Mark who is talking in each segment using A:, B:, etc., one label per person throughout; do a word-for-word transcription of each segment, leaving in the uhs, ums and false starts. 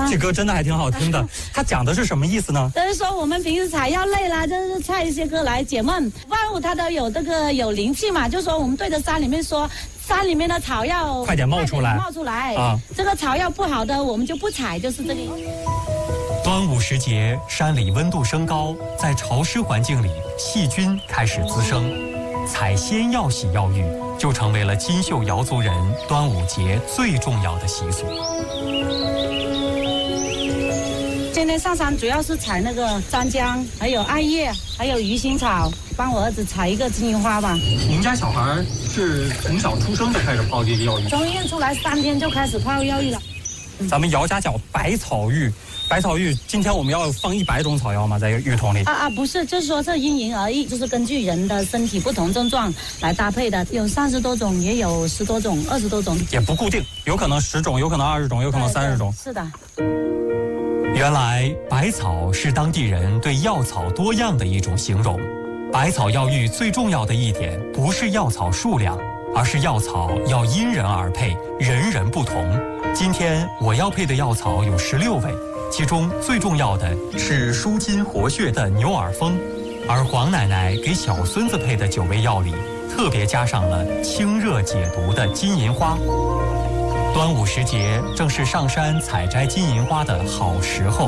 A: 这歌真的还挺好听的。它讲的是什么意思呢？
B: 就是说我们平时采药累了，就是唱一些歌来解闷。万物它都有这个有灵气嘛，就说我们对着山里面说，山里面的草药
A: 快点冒出来，
B: 冒出来啊！这个草药不好的我们就不采，就是这个。
C: 端午时节，山里温度升高，在潮湿环境里，细菌开始滋生，采仙药洗药浴就成为了金秀瑶族人端午节最重要的习俗。
B: 今天上山主要是采那个山姜，还有艾叶，还有鱼腥草，帮我儿子采一个金银花吧。
A: 您家小孩是从小出生就开始泡这个药浴？
B: 从医院出来三天就开始泡药浴了。
A: 咱们姚家叫百草浴，百草浴，今天我们要放一百种草药吗？在浴桶里？
B: 啊啊，不是，就是说这因人而异，就是根据人的身体不同症状来搭配的，有三十多种，也有十多种、二十多种，
A: 也不固定，有可能十种，有可能二十种，有可能三十种。
B: 是的。
C: 原来百草是当地人对药草多样的一种形容。百草药浴最重要的一点不是药草数量，而是药草要因人而配，人人不同。今天我要配的药草有十六味，其中最重要的是舒筋活血的牛耳蜂，而黄奶奶给小孙子配的九味药里，特别加上了清热解毒的金银花。端午时节正是上山采摘金银花的好时候。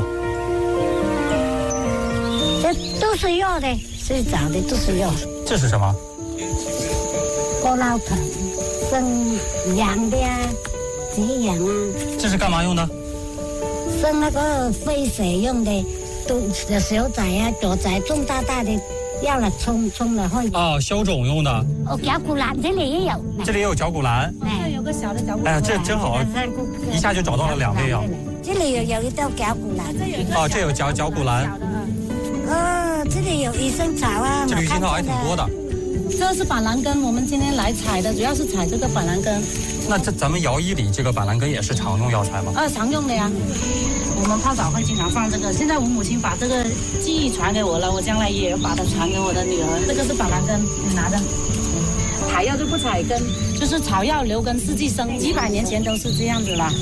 D: 这都是药的，最早的都是药。
A: 这是什么？
D: 锅烙藤，生阳的啊，解阳啊。
A: 这是干嘛用的？
D: 生那个飞水用的，肚的小仔啊，左仔重大大的，要了冲冲了会。
A: 哦，消肿用的。
D: 哦，绞股蓝这里也有。
A: 这里也有绞股蓝。
B: 这有个小的绞股蓝。
A: 哎呀，这真好，一下就找到了两味药。
D: 这里有有一道绞股蓝。
A: 哦，这有绞绞股蓝。
D: 哦，这里有鱼腥草啊。
A: 这里鱼腥草还挺多的。
B: 这是板蓝根，我们今天来采的，主要是采这个板蓝根。
A: 那这咱们瑶医里这个板蓝根也是常用药材吗？
B: 呃，常用的呀。我们泡澡会经常放这个。现在我母亲把这个技艺传给我了，我将来也把它传给我的女儿。这个是板蓝根，你拿着。采药就不采根，就是草药留根，四季生，几百年前都是这样子啦。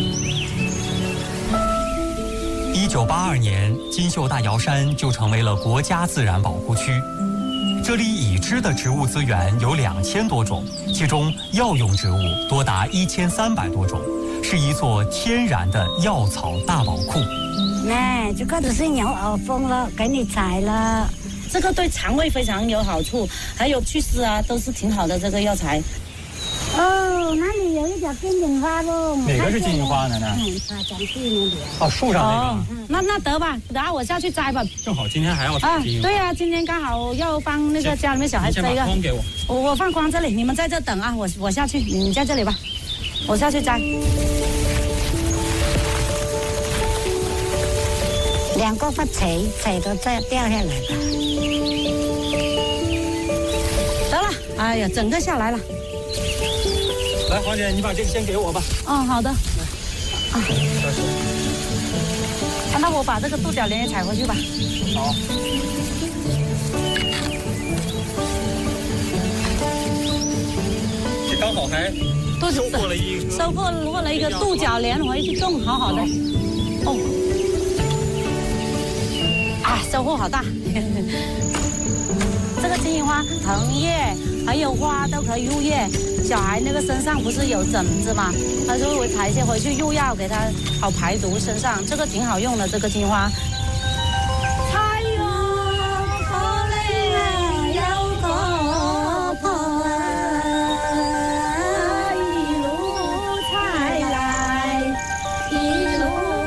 C: 一九八二年，金秀大瑶山就成为了国家自然保护区。这里已知的植物资源有两千多种，其中药用植物多达一千三百多种，是一座天然的药草大宝库。
D: 哎，这个就是牛耳蜂了，给你采了。
B: 这个对肠胃非常有好处，还有祛湿啊，都是挺好的这个药材。
D: 哦，那里有一条金银花不？
A: 哪个是金银花，奶奶？
D: 嗯，它长地那里。
A: 哦，树上那个。
B: 哦，那那得吧，等下我下去摘吧。
A: 正好今天还要采金银花。
B: 啊，对呀、啊，今天刚好要帮那个家里面小孩摘一个。
A: 筐给我。
B: 我我放筐这里，你们在这等啊，我我下去，你在这里吧，我下去摘。
D: 两个发垂，垂都再掉下来了。
B: 得了，哎呀，整个下来了。
A: 来，黄姐，你把这个先给我吧。
B: 哦，好的。啊，那我把这个杜角莲也采回去吧。
A: 好。这刚好还收获了一
B: 收获获了一个杜角莲回去种，好好的。哦。啊，收获好大。这个金银花藤叶还有花都可以入叶。小孩那个身上不是有疹子嘛，他就会采一些回去入药，给他好排毒身上，这个挺好用的，这个金花。菜哟，可怜有個婆啊，一路採來一路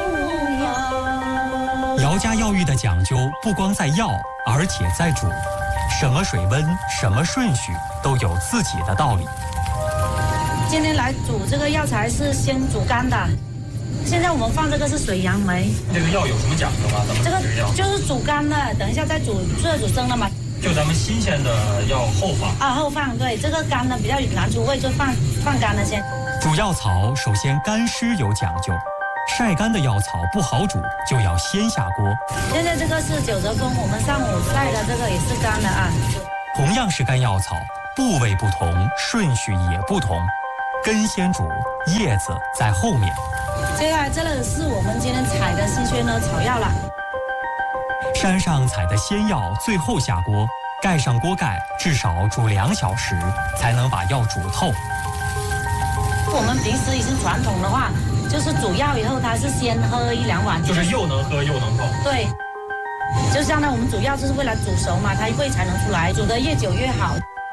C: 有。姚家药浴的讲究不光在药，而且在煮，什么水温、什么顺序都有自己的道理。
B: 今天来煮这个药材是先煮干的，现在我们放这个是水杨梅。
A: 这个药有什么讲究吗？咱们
B: 这个
A: 药
B: 就是煮干的，等一下再煮，热煮生的嘛。
A: 就咱们新鲜的要后放
B: 啊，后放对，这个干的比较难出味，就放放干的先。
C: 煮药草首先干湿有讲究，晒干的药草不好煮，就要先下锅。
B: 现在这个是九泽风，我们上午晒的这个也是干的啊。
C: 同样是干药草，部位不同，顺序也不同。根先煮，叶子在后面。
B: 接下来这里是我们今天采的新鲜的草药了。
C: 山上采的仙药最后下锅，盖上锅盖，至少煮两小时，才能把药煮透。
B: 我们平时已经传统的话，就是煮药以后，它是先喝一两碗，
A: 就是又能喝又能泡。
B: 对，就相当于我们煮药就是为了煮熟嘛，它味才能出来，煮得越久越好。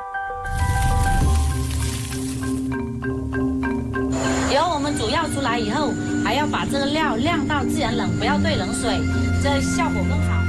B: 以后我们煮药出来以后，还要把这个料晾到自然冷，不要兑冷水，这效果更好。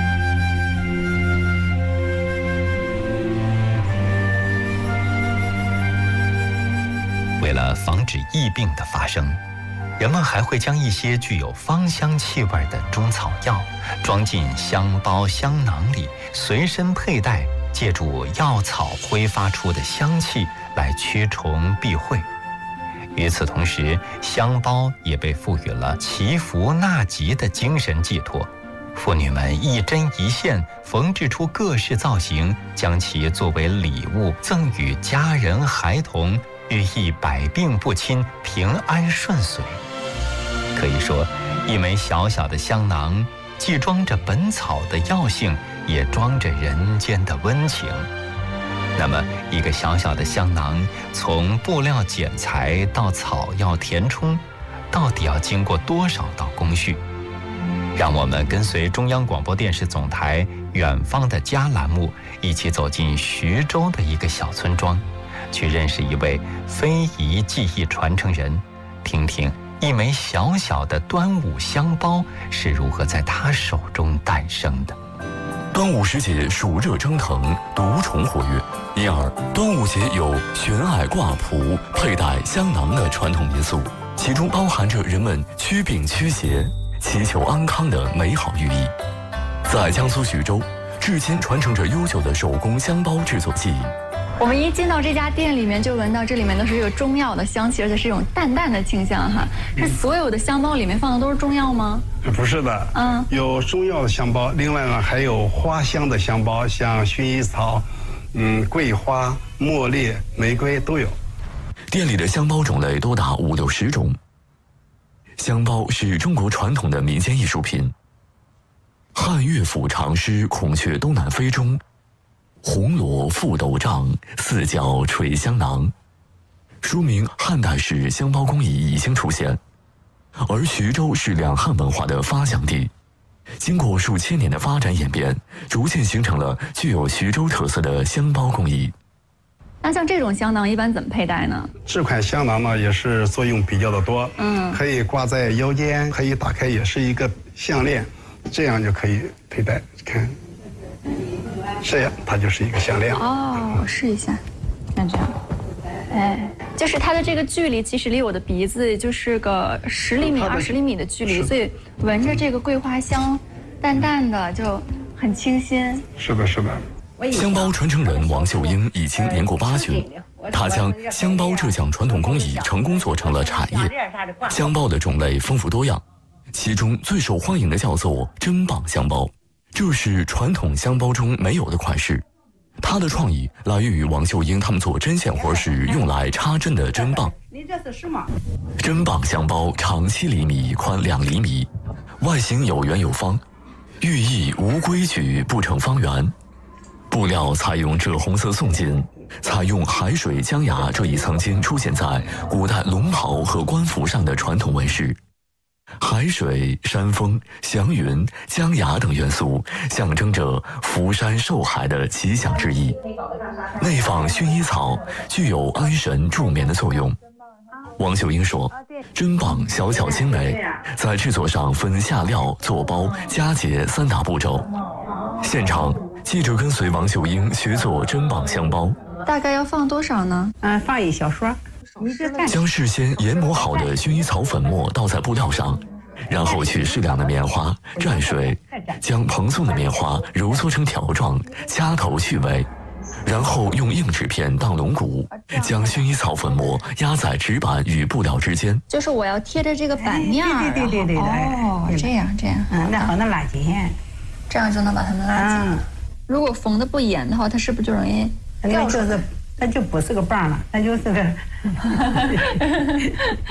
E: 为了防止疫病的发生，人们还会将一些具有芳香气味的中草药装进香包、香囊里，随身佩戴，借助药草挥发出的香气来驱虫避秽。与此同时，香包也被赋予了祈福纳吉的精神寄托。妇女们一针一线缝制出各式造型，将其作为礼物赠予家人孩童，寓意百病不侵、平安顺遂。可以说，一枚小小的香囊，既装着本草的药性，也装着人间的温情。那么，一个小小的香囊，从布料剪裁到草药填充，到底要经过多少道工序？让我们跟随中央广播电视总台远方的家栏目，一起走进徐州的一个小村庄，去认识一位非遗技艺传承人，听听一枚小小的端午香包是如何在他手中诞生的。
F: 端午时节暑热蒸腾，毒虫活跃，因而端午节有悬矮挂蒲、佩戴香囊的传统民俗，其中包含着人们驱病驱邪、祈求安康的美好寓意。在江苏徐州，至今传承着悠久的手工香包制作技艺。
G: 我们一进到这家店里面，就闻到这里面都是有中药的香气，而且是一种淡淡的清香哈。是所有的香包里面放的都是中药吗？
H: 不是的，嗯，有中药的香包，另外呢还有花香的香包，像薰衣草、嗯桂花、茉莉、玫瑰都有。
F: 店里的香包种类多达五六十种。香包是中国传统的民间艺术品。汉乐府长诗《孔雀东南飞》中，红罗覆斗帐，四角垂香囊，说明汉代时香包工艺已经出现。而徐州是两汉文化的发祥地，经过数千年的发展演变，逐渐形成了具有徐州特色的香包工艺。
G: 那像这种香囊一般怎么佩戴呢？
H: 这款香囊呢也是作用比较的多，嗯，可以挂在腰间，可以打开，也是一个项链，这样就可以佩戴。看，这样它就是一个项链。
G: 哦，我试一下，像这样，哎，就是它的这个距离，其实离我的鼻子就是个十厘米、二十厘米的距离，所以闻着这个桂花香，淡淡的就很清新。
H: 是的，是的。
F: 香包传承人王秀英已经年过八旬，她将香包这项传统工艺成功做成了产业。香包的种类丰富多样，其中最受欢迎的叫做针棒香包，这是传统香包中没有的款式。它的创意来源于王秀英他们做针线活时用来插针的针棒。针棒香包长七厘米，宽两厘米，外形有圆有方，寓意无规矩不成方圆。布料采用赭红色宋金，采用海水、江崖这一曾经出现在古代龙袍和官服上的传统纹饰。海水、山峰、祥云、江崖等元素象征着福山寿海的吉祥之意。内放薰衣草，具有安神助眠的作用。王秀英说，针棒小巧精美，在制作上分下料、做包、夹结三大步骤。现场记者跟随王秀英学做针棒香包，
G: 大概要放多少呢？
I: 嗯，放一小撮。
F: 将事先研磨好的薰衣草粉末倒在布料上，然后取适量的棉花蘸水，将蓬松的棉花揉搓成条状，掐头去尾，然后用硬纸片当龙骨，将薰衣草粉末压在纸板与布料之间。
G: 就是我要贴着这个板面，
I: 对对对对对。
G: 哦，这样这样，
I: 嗯，那好，那拉紧，
G: 这样就能把它们拉紧。如果缝的不严的话，它是不是就容易掉出来？
I: 那就那就不是个棒了，那就是个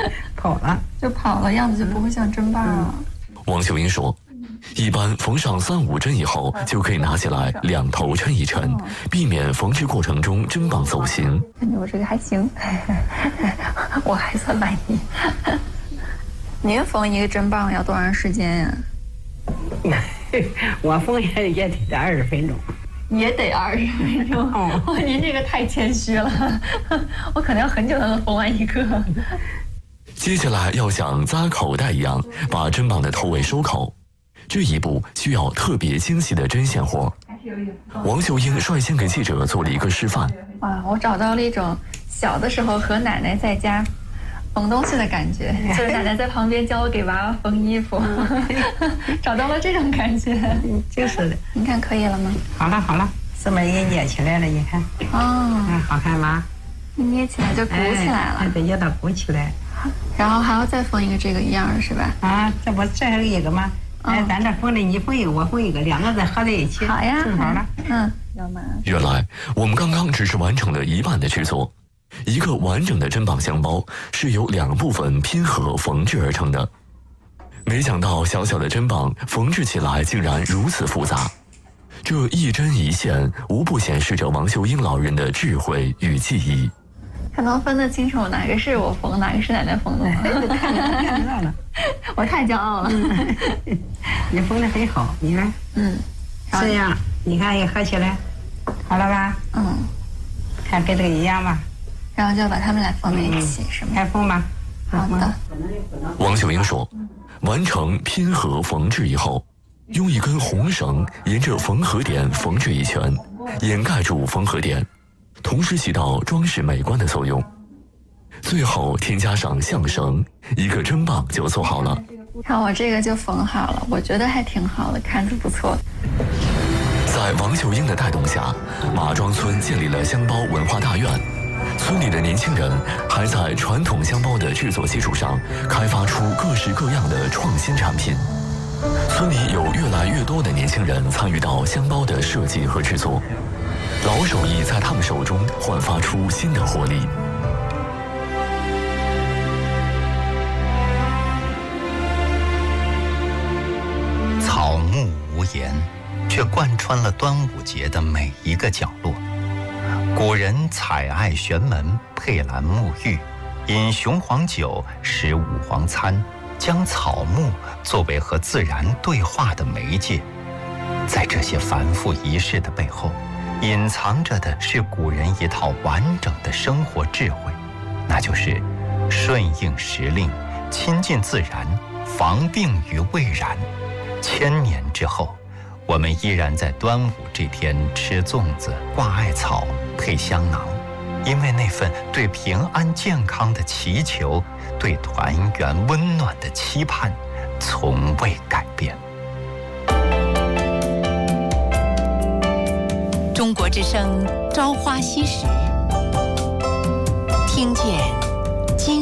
I: 跑了，
G: 就跑了，样子就不会像针棒了。
F: 王秀英说，一般缝上三五针以后，就可以拿起来两头抻一抻，避免缝制过程中针棒走形。
G: 感觉我这个还行，我还算满意。您缝一个针棒要多长时间呀？
I: 我缝也也得二十分钟。
G: 也得二十分钟。哦，您这个太谦虚了，我可能要很久才能缝完一个。
F: 接下来要像扎口袋一样，把针棒的头尾收口，这一步需要特别精细的针线活。王秀英率先给记者做了一个示范。
G: 哇，我找到了一种小的时候和奶奶在家缝东西的感觉，就是奶奶在旁边教我给娃娃缝衣服，找到了这种感觉。
I: 就是的，
G: 你看可以了吗？
I: 好了好了，上面也捏起来了，你看。
G: 哦，
I: 嗯，好看吗？
G: 捏起来就鼓起来了。
I: 哎，得要它鼓起来。
G: 然后还要再缝一个这个一样的是吧？
I: 啊，这不这还有一个吗？哎，咱这缝的你缝一个，我缝一个，两个再合在一起。
G: 好呀，
I: 正好了。
G: 嗯，要吗？
F: 原来我们刚刚只是完成了一半的制作。一个完整的针棒香包是由两部分拼合缝制而成的，没想到小小的针棒缝制起来竟然如此复杂，这一针一线无不显示着王秀英老人的智慧与技艺。
G: 还能分得清楚哪个是我缝，哪个是奶奶缝的吗？
I: 看得到了，
G: 我太骄傲了。
I: 你缝得很好，你看，
G: 嗯，
I: 这样你看也合起来，好了吧？
G: 嗯，
I: 看跟这个一样吧。
G: 然后就把它们俩缝在一起，是吗？
I: 开缝吧。
G: 好的。
F: 王秀英说，完成拼合缝制以后，用一根红绳沿着缝合点缝制一圈，掩盖住缝合点，同时起到装饰美观的作用。最后添加上象绳，一个针棒就做好了。
G: 看我这个就缝好了，我觉得还挺好的，看着不错。
F: 在王秀英的带动下，马庄村建立了香包文化大院。村里的年轻人还在传统香包的制作基础上，开发出各式各样的创新产品。村里有越来越多的年轻人参与到香包的设计和制作，老手艺在他们手中焕发出新的活力。
E: 草木无言，却贯穿了端午节的每一个角落。古人采艾悬门，佩兰沐浴，饮雄黄酒，食五黄餐，将草木作为和自然对话的媒介。在这些繁复仪式的背后，隐藏着的是古人一套完整的生活智慧，那就是顺应时令，亲近自然，防病于未然。千年之后，我们依然在端午这天吃粽子、挂艾草、配香囊，因为那份对平安健康的祈求，对团圆温暖的期盼，从未改变。
J: 中国之声《朝花夕拾》，听见